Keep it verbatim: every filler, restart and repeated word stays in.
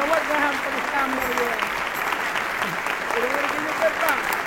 what Graham for the scam now here. You know what you get back?